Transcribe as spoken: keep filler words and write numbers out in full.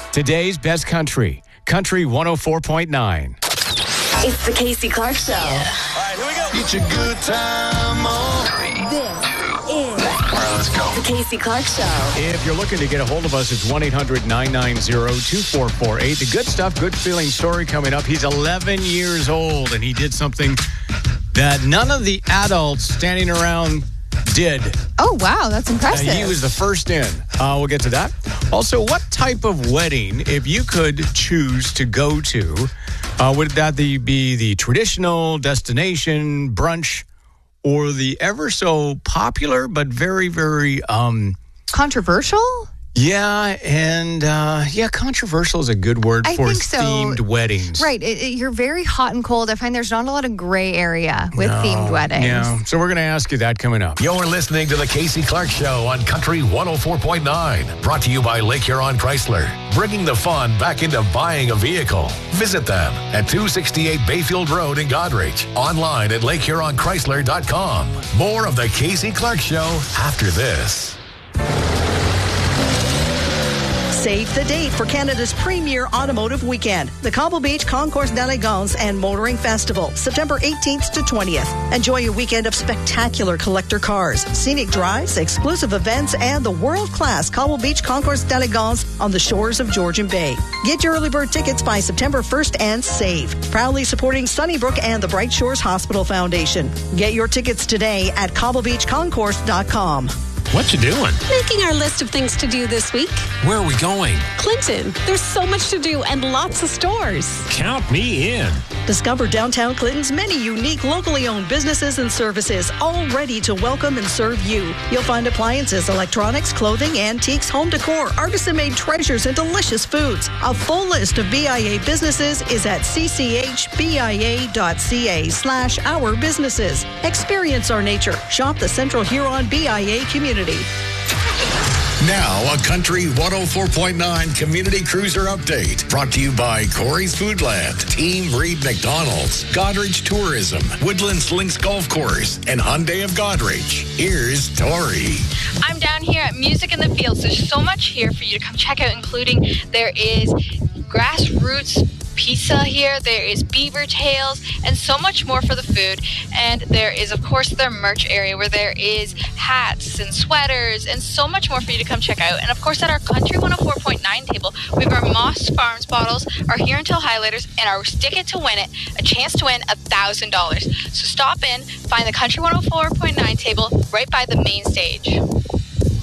Today's best country, Country one oh four point nine. It's the Casey Clark Show. Yeah. All right, here we go. Get your good time on. Three, this two, is all right, let's go. the Casey Clark Show. If you're looking to get a hold of us, it's one eight hundred nine nine zero two four four eight. The good stuff, good feeling story coming up. He's eleven years old, and he did something that none of the adults standing around did. Oh, wow. That's impressive. Uh, he was the first in. Uh, we'll get to that. Also, what type of wedding, if you could choose to go to, uh, would that be the traditional destination, brunch, or the ever so popular but very, very... Um, controversial? Yeah, and uh, yeah, controversial is a good word I for think so. themed weddings. Right. It, it, you're very hot and cold. I find there's not a lot of gray area with No, themed weddings. Yeah, so we're going to ask you that coming up. You're listening to the Casey Clark Show on Country one oh four point nine. Brought to you by Lake Huron Chrysler. Bringing the fun back into buying a vehicle. Visit them at two sixty-eight Bayfield Road in Goderich. Online at lake huron chrysler dot com. More of the Casey Clark Show after this. Save the date for Canada's premier automotive weekend, the Cobble Beach Concours d'Elegance and Motoring Festival, September eighteenth to twentieth. Enjoy a weekend of spectacular collector cars, scenic drives, exclusive events, and the world-class Cobble Beach Concours d'Elegance on the shores of Georgian Bay. Get your early bird tickets by September first and save. Proudly supporting Sunnybrook and the Bright Shores Hospital Foundation. Get your tickets today at cobble beach concourse dot com. What you doing? Making our list of things to do this week. Where are we going? Clinton. There's so much to do and lots of stores. Count me in. Discover downtown Clinton's many unique locally owned businesses and services, all ready to welcome and serve you. You'll find appliances, electronics, clothing, antiques, home decor, artisan-made treasures, and delicious foods. A full list of B I A businesses is at c c h b i a dot c a slash our businesses. Experience our nature. Shop the Central Huron B I A community. Now, a Country one oh four point nine Community Cruiser Update. Brought to you by Corey's Foodland, Team Reed McDonald's, Goderich Tourism, Woodlands Links Golf Course, and Hyundai of Goderich. Here's Tori. I'm down here at Music in the Fields. There's so much here for you to come check out, including there is grassroots pizza here, there is beaver tails, and so much more for the food. And there is, of course, their merch area where there is hats and sweaters and so much more for you to come check out. And of course, at our Country one oh four point nine table, we have our Moss Farms bottles, our Here Until highlighters, and our Stick It to Win It, a chance to win one thousand dollars. So stop in, find the Country one oh four point nine table right by the main stage.